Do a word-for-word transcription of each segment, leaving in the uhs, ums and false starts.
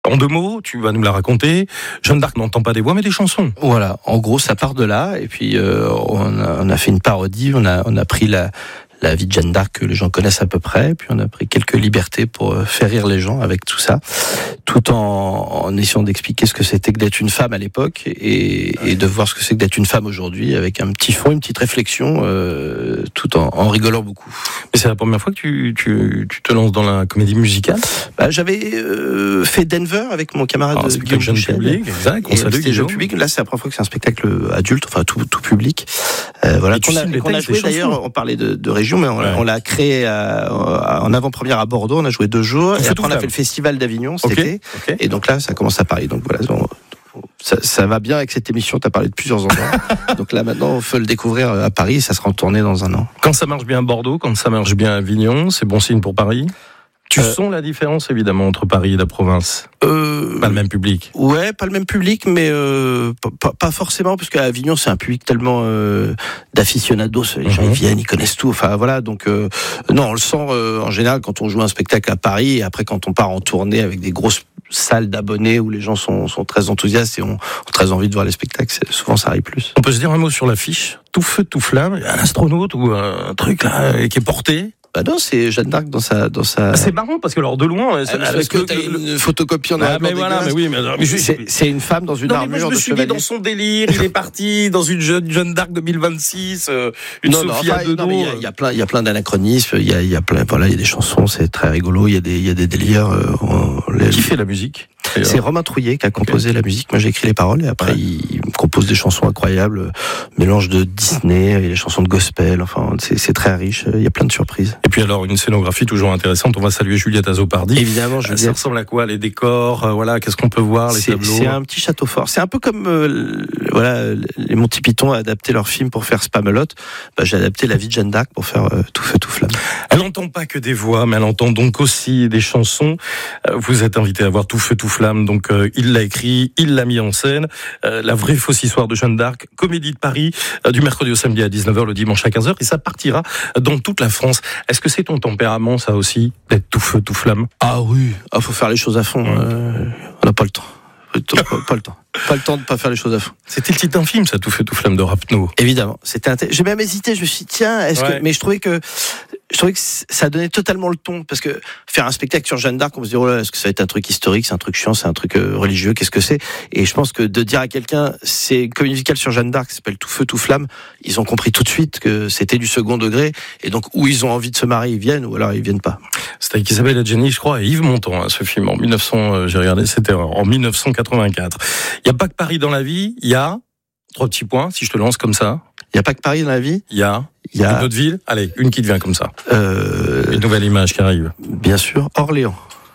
En deux mots, tu vas nous la raconter. Jeanne d'Arc n'entend pas des voix, mais des chansons. Voilà, en gros, ça part de là. Et puis, euh, on, a, on a fait une parodie. On a, on a pris la, la vie de Jeanne d'Arc que les gens connaissent à peu près. Et puis, on a pris quelques libertés pour faire rire les gens avec tout ça, tout en, en essayant d'expliquer ce que c'était que d'être une femme à l'époque et, et de voir ce que c'est que d'être une femme aujourd'hui, avec un petit fond, une petite réflexion, euh, tout en, en rigolant beaucoup. Mais c'est la première fois que tu, tu, tu te lances dans la comédie musicale. Bah, j'avais euh, fait Denver avec mon camarade Alors, Guillaume jeune Bouchel. public, exact. On salue C'était jeune public. Là, c'est la première fois que c'est un spectacle adulte, enfin tout, tout public. Euh, voilà. Qu'on a, qu'on a joué d'ailleurs. On parlait de, de région, mais on, ouais. on l'a créé à, en avant-première à Bordeaux. On a joué deux jours. Et après, on a fait le festival d'Avignon cet okay. été. Okay. Et donc là, ça commence à Paris. Donc voilà. On, Ça, ça va bien avec cette émission, tu as parlé de plusieurs endroits. Donc là maintenant, on peut le découvrir à Paris et ça sera en tournée dans un an. Quand ça marche bien à Bordeaux, quand ça marche bien à Avignon, c'est bon signe pour Paris. Tu euh, sens la différence évidemment entre Paris et la province. Euh, pas le même public. Ouais, pas le même public, mais euh, pas, pas forcément, parce qu'à Avignon c'est un public tellement euh, d'aficionados, les gens ils viennent, ils connaissent tout. Enfin voilà, donc euh, non, on le sent euh, en général quand on joue un spectacle à Paris et après quand on part en tournée avec des grosses salles d'abonnés où les gens sont, sont très enthousiastes et ont, ont très envie de voir les spectacles. C'est, souvent, ça arrive plus. On peut se dire un mot sur l'affiche. Tout feu, tout flamme. Un astronaute ou un truc là qui est porté. Bah non, c'est Jeanne d'Arc dans sa dans sa. C'est marrant parce que alors de loin, c'est ah, parce que, que t'as le... une photocopie en ah, mais voilà, mais oui, mais, mais je... c'est, c'est une femme dans une non, armure mais moi, je me de suis chevalier. dit dans son délire, il est parti dans une jeune Jeanne d'Arc deux mille vingt-six, euh, une non, Sophie non, à enfin, deux non, dos. Il y, y a plein, il y a plein d'anachronismes. Il y a, il y a plein, voilà, il y a des chansons, c'est très rigolo. Il y a des, il y a des délires. Euh, les... Qui fait la musique? C'est Romain Trouillet qui a composé okay. la musique. Moi, j'ai écrit les paroles et après, ouais. il compose des chansons incroyables, mélange de Disney et les chansons de gospel. Enfin, c'est, c'est très riche. Il y a plein de surprises. Et puis alors, une scénographie toujours intéressante. On va saluer Juliette Azopardi. Évidemment, Juliette. Ça ressemble à quoi? Les décors, euh, voilà, qu'est-ce qu'on peut voir, les c'est, tableaux? C'est un petit château fort. C'est un peu comme, euh, voilà, les Monty Python a adapté leur film pour faire Spamalot. Bah, j'ai adapté la vie de Jeanne d'Arc pour faire euh, Tout feu, tout flamme. Elle n'entend pas que des voix, mais elle entend donc aussi des chansons. Euh, vous êtes invité à voir Tout feu, tout flamme. Donc, euh, il l'a écrit, il l'a mis en scène. Euh, la vraie fausse histoire de Jeanne d'Arc, Comédie de Paris, euh, du mercredi au samedi à dix-neuf heures, le dimanche à quinze heures, et ça partira dans toute la France. Est-ce que c'est ton tempérament, ça aussi, d'être tout feu, tout flamme? Ah oui, ah, faut faire les choses à fond. Ouais. Euh, on n'a pas le temps. Pas, pas le temps. Pas le temps de pas faire les choses à fond. C'était le titre d'un film, ça, Tout feu, tout flamme de Rapneau. Évidemment. C'était un... J'ai même hésité, je me suis dit, tiens, est-ce ouais. que, mais je trouvais que, je trouvais que ça donnait totalement le ton, parce que faire un spectacle sur Jeanne d'Arc, on se dit, oh là, est-ce que ça va être un truc historique, c'est un truc chiant, c'est un truc euh, religieux, qu'est-ce que c'est? Et je pense que de dire à quelqu'un, c'est une comédie musicale sur Jeanne d'Arc, qui s'appelle Tout feu, tout flamme, ils ont compris tout de suite que c'était du second degré, et donc, où ils ont envie de se marier, ils viennent, ou alors ils viennent pas. C'était avec Isabelle Adjani, je crois, et Yves Montand, hein, ce film, en mille neuf cents, euh, j'ai regardé, c'était en mille neuf cent quatre-vingt-quatre. Il n'y a pas que Paris dans la vie, il y a, trois petits points, si je te lance comme ça. Il n'y a pas que Paris dans la vie. Il y a, il y a une autre ville. Allez, une qui te vient comme ça. Euh... Une nouvelle image qui arrive. Bien sûr, Orléans.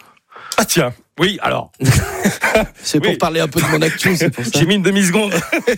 Ah tiens, oui, alors. C'est pour oui. parler un peu de mon actu, c'est pour ça. J'ai mis une demi-seconde.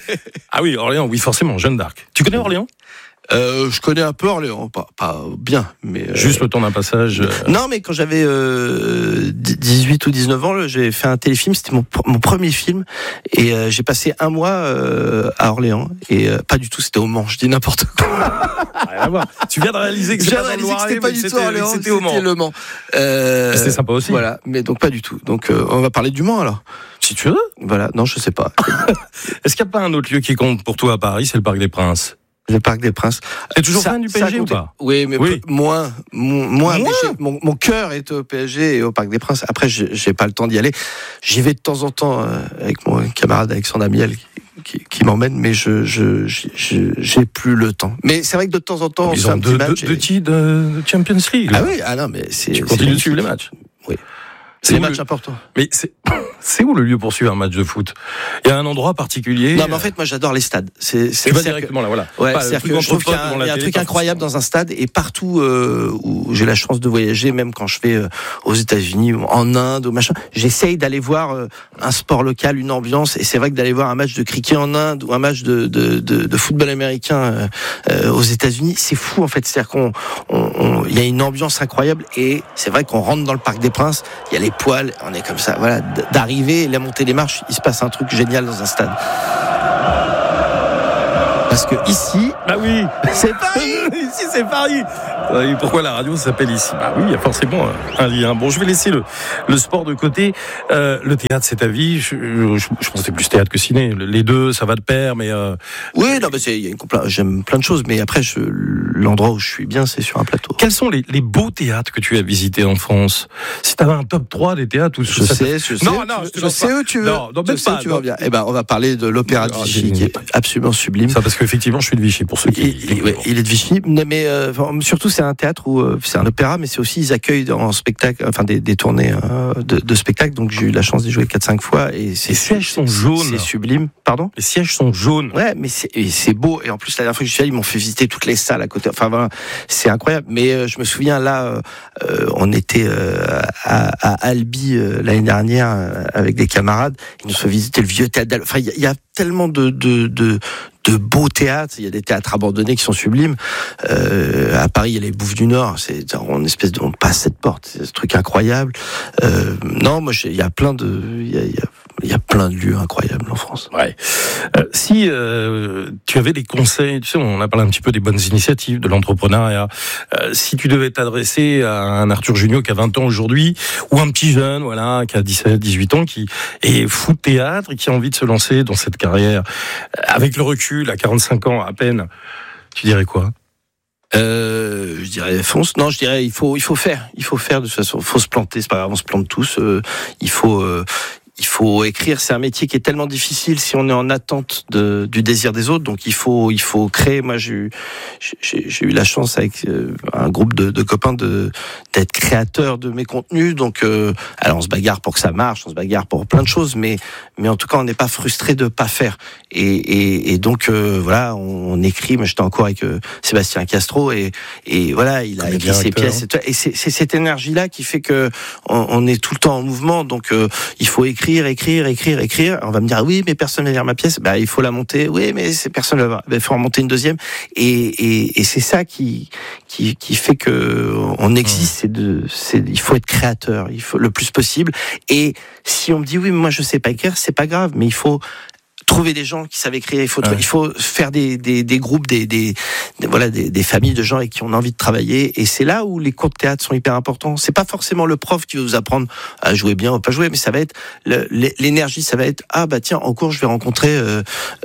Ah oui, Orléans, oui, forcément, Jeanne d'Arc. Tu connais Orléans? Euh, je connais un peu Orléans, pas, pas bien, mais... Euh... Juste le temps d'un passage... Euh... Non, mais quand j'avais euh, dix-huit ou dix-neuf ans, là, j'ai fait un téléfilm, c'était mon, mon premier film, et euh, j'ai passé un mois euh, à Orléans, et euh, pas du tout, c'était au Mans, je dis n'importe quoi. Rien à voir. Tu viens de réaliser que, je viens de réaliser que c'était pas du tout Orléans, c'était au Mans. C'était le Mans. Euh, c'était sympa aussi. Voilà, mais donc pas du tout. Donc euh, on va parler du Mans alors. Si tu veux. Voilà, non, je sais pas. Est-ce qu'il n'y a pas un autre lieu qui compte pour toi à Paris, c'est le Parc des Princes? Le Parc des Princes. T'es toujours fan du P S G ou pas? Oui, mais oui. Peu, moins, moins. moins mon, mon cœur est au P S G et au Parc des Princes. Après, j'ai, j'ai pas le temps d'y aller. J'y vais de temps en temps euh, avec mon camarade Alexandre Amiel qui, qui, qui m'emmène, mais je, je, je, je, j'ai plus le temps. Mais c'est vrai que de temps en temps, on fait un petit match. Deux titres de Champions League. Ah oui, ah non, mais c'est. Tu continues de suivre les matchs. Oui. C'est des matchs le... importants. Mais c'est... c'est où le lieu pour suivre un match de foot? Il y a un endroit particulier? Non, mais en fait, moi, j'adore les stades. C'est, c'est, tu vas c'est directement que... là, voilà. Ouais, Pas c'est-à-dire que je trouve qu'il y a un, il y a un truc incroyable dans un stade, et partout euh, où j'ai la chance de voyager, même quand je vais euh, aux États-Unis ou en Inde ou machin, j'essaye d'aller voir euh, un sport local, une ambiance. Et c'est vrai que d'aller voir un match de cricket en Inde ou un match de de, de, de football américain euh, euh, aux États-Unis, c'est fou en fait. C'est-à-dire qu'on, on, on, il y a une ambiance incroyable, et c'est vrai qu'on rentre dans le Parc des Princes, il y a les poils, on est comme ça, voilà, d'arriver, la montée des marches, il se passe un truc génial dans un stade. Parce que ici, bah oui, c'est Paris. Ici c'est Paris. Et pourquoi la radio s'appelle ici? Bah oui, il y a forcément un lien. Bon, je vais laisser le, le sport de côté. Euh, le théâtre, c'est ta vie. Je, je, je pense que c'est plus théâtre que ciné. Les deux, ça va de pair, mais euh... oui, non, mais c'est, y a une compla... j'aime plein de choses, mais après, je, l'endroit où je suis bien, c'est sur un plateau. Quels sont les, les beaux théâtres que tu as visités en France? Si tu avais un top trois des théâtres où je ça sais, je sais, non, non, je, je sais où tu veux. Non, non, je sais où tu veux bien. Eh ben, on va parler de l'Opéra de Vichy, qui est absolument sublime. Ça, parce qu'effectivement, je suis de Vichy pour ceux qui. Il, il, ouais, il est de Vichy, mais euh, surtout c'est un théâtre où euh, c'est un opéra, mais c'est aussi ils accueillent en spectacle, enfin des, des tournées euh, de, de spectacles. Donc j'ai eu la chance d'y jouer quatre cinq fois et c'est, les sièges sont jaunes. C'est sublime. Pardon? Les sièges sont jaunes. Ouais, mais c'est, c'est beau et en plus la dernière fois que je suis allé, ils m'ont fait visiter toutes les salles à côté. Enfin voilà, c'est incroyable. Mais euh, je me souviens là, euh, on était euh, à, à Albi euh, l'année dernière euh, avec des camarades. Ils nous ont fait visiter le vieux théâtre d'Albi. Enfin il y, y a tellement de de de de beaux théâtres, il y a des théâtres abandonnés qui sont sublimes. Euh, à Paris, il y a les Bouffes du Nord, c'est en espèce de, on passe cette porte, c'est ce truc incroyable. Euh, non, moi, il y a plein de, il y a, il y a, il y a plein de lieux incroyables en France. Ouais. Euh, si euh, tu avais des conseils, tu sais, on a parlé un petit peu des bonnes initiatives, de l'entrepreneuriat. Euh, si tu devais t'adresser à un Arthur Jugnot qui a vingt ans aujourd'hui, ou un petit jeune, voilà, qui a dix-sept, dix-huit ans, qui est fou de théâtre et qui a envie de se lancer dans cette carrière, avec le recul, à quarante-cinq ans à peine, tu dirais quoi? Euh, je dirais fonce. Non, je dirais il faut il faut faire, il faut faire de toute façon. Il faut se planter, c'est pas grave, on se plante tous. Euh, il faut euh, il faut écrire. C'est un métier qui est tellement difficile si on est en attente de, du désir des autres. Donc il faut il faut créer. Moi j'ai eu j'ai, j'ai eu la chance avec euh, un groupe de, de copains de d'être créateur de mes contenus. Donc euh, alors on se bagarre pour que ça marche, on se bagarre pour plein de choses, mais mais en tout cas on n'est pas frustré de pas faire. Et et, et donc euh, voilà, on, on écrit. Moi j'étais en cours avec euh, Sébastien Castro et et voilà il a Comme écrit ses pièces. Et, et c'est, c'est cette énergie là qui fait que on, on est tout le temps en mouvement. Donc euh, il faut écrire. écrire, écrire, écrire. On va me dire, oui, mais personne ne va lire ma pièce. Bah, il faut la monter. Oui, mais c'est personne ne va. Il faut en monter une deuxième. Et, et, et c'est ça qui, qui, qui fait que on existe. C'est de, c'est, il faut être créateur. Il faut le plus possible. Et si on me dit, oui, mais moi, je sais pas écrire, c'est pas grave, mais il faut trouver des gens qui savent écrire, il faut ouais. il faut faire des des des groupes des des, des voilà des, des familles de gens avec qui on a envie de travailler, et c'est là où les cours de théâtre sont hyper importants. C'est pas forcément le prof qui va vous apprendre à jouer bien ou pas jouer, mais ça va être le, l'énergie, ça va être ah bah tiens en cours je vais rencontrer euh,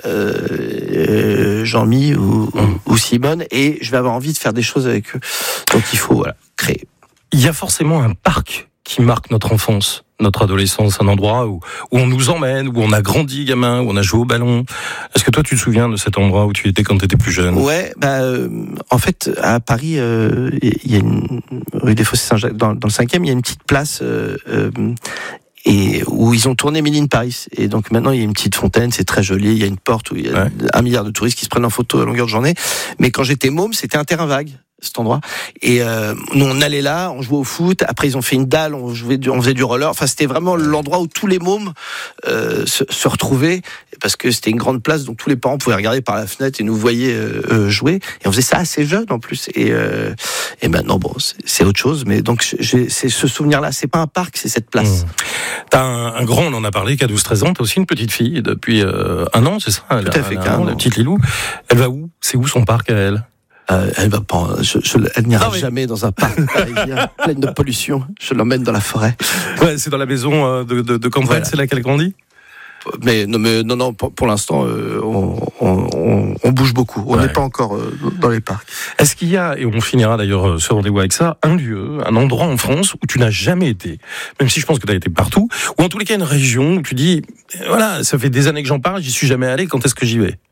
euh, Jean-Mi ou, mmh. ou Simone et je vais avoir envie de faire des choses avec eux. Donc il faut voilà créer. Il y a forcément un parc qui marque notre enfance, notre adolescence, un endroit où, où on nous emmène, où on a grandi gamin, où on a joué au ballon. Est-ce que toi tu te souviens de cet endroit où tu étais quand tu étais plus jeune? Ouais, bah euh, en fait à Paris, il euh, y a une rue des Fossés Saint-Jacques, dans, dans le cinquième, il y a une petite place euh, euh, et où ils ont tourné Made in Paris. Et donc maintenant il y a une petite fontaine, c'est très joli, il y a une porte où il y a ouais. un milliard de touristes qui se prennent en photo à longueur de journée. Mais quand j'étais môme, c'était un terrain vague, cet endroit. Et euh, nous on allait là, on jouait au foot. Après ils ont fait une dalle, on jouait, du, on faisait du roller. Enfin c'était vraiment l'endroit où tous les mômes euh, se, se retrouvaient parce que c'était une grande place, donc tous les parents pouvaient regarder par la fenêtre et nous voyaient euh, jouer. Et on faisait ça assez jeune en plus. Et euh, et maintenant bon c'est, c'est autre chose. Mais donc j'ai, c'est ce souvenir-là. C'est pas un parc, c'est cette place. Mmh. T'as un, un grand, on en a parlé, qui a douze treize ans. T'as aussi une petite fille depuis euh, un an, c'est ça? Tout à fait, un an, la petite Lilou. Elle va où? C'est où son parc à elle? Euh, elle va pas, je, je, elle n'ira non, mais... jamais dans un parc parisien plein de pollution. Je l'emmène dans la forêt. Ouais, c'est dans la maison de, de, de campagne, voilà. C'est là qu'elle grandit. Mais non, mais non, non. Pour, pour l'instant, euh, on, on, on bouge beaucoup. On n'est ouais. pas encore euh, dans les parcs. Est-ce qu'il y a, et on finira d'ailleurs ce rendez-vous avec ça, un lieu, un endroit en France où tu n'as jamais été, même si je pense que tu as été partout, ou en tous les cas une région où tu dis, voilà, ça fait des années que j'en parle, j'y suis jamais allé. Quand est-ce que j'y vais?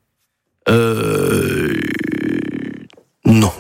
Euh... Non.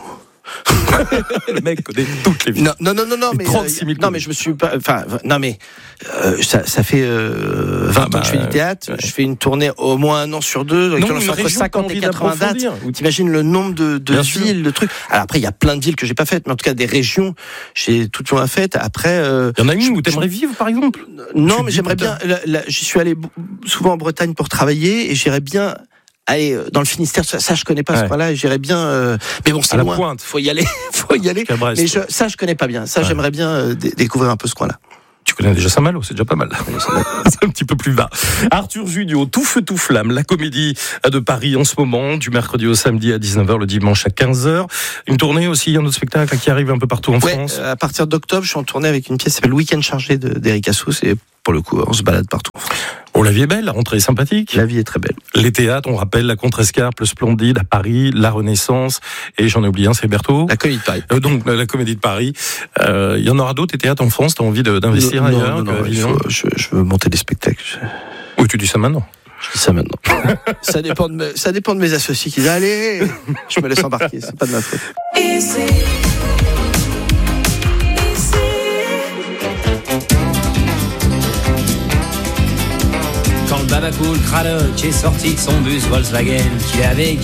Le mec connaît toutes les villes. Non, non, non, non, non mais trente-six mille euh, non, mais je me suis pas. Enfin, non, mais euh, ça, ça fait euh, vingt ah bah, ans que je fais du théâtre. Ouais. Je fais une tournée au moins un an sur deux. Donc non, entre cinquante et quatre-vingts dates. T'imagines le nombre de, de villes, sûr. de trucs. Alors après, il y a plein de villes que j'ai pas faites, mais en tout cas des régions, j'ai toutes les faites. Après, euh, il y en a une où t'aimerais vivre, par exemple? Non, tu mais j'aimerais bien. Là, là, j'y suis allé souvent en Bretagne pour travailler, et j'irais bien. Allez, dans le Finistère, ça, ça je connais pas ouais. ce coin-là, j'irais bien. Euh, mais bon, c'est loin. Faut y aller, faut y aller. Mais je, ça, je connais pas bien. Ça, ouais. j'aimerais bien euh, d- découvrir un peu ce coin-là. Tu connais déjà Saint-Malo, c'est déjà pas mal. C'est un petit peu plus bas. Arthur Junio, Tout feu, tout flamme, la comédie de Paris en ce moment, du mercredi au samedi à dix-neuf heures, le dimanche à quinze heures. Une tournée aussi, un autre spectacle qui arrive un peu partout en ouais, France. À partir d'octobre, je suis en tournée avec une pièce qui s'appelle Week-end chargé d'Eric Assous, et pour le coup, on se balade partout en France. Oh, la vie est belle, la rentrée est sympathique. La vie est très belle. Les théâtres, on rappelle la Contrescarpe, le Splendide à Paris, la Renaissance, et j'en ai oublié un, c'est Berthaud. La Comédie de Paris. Euh, donc, la Comédie de Paris. Euh, il y en aura d'autres, les théâtres en France, t'as envie de, d'investir non, ailleurs non, non, non, il faut, je, je veux monter des spectacles. Oui, tu dis ça maintenant. Je dis ça maintenant. ça, dépend de me, ça dépend de mes associés qui disent allez, je me laisse embarquer, c'est pas de ma faute. Ici. Quand le Babacool Cradock est sorti de son bus Volkswagen qu'il avait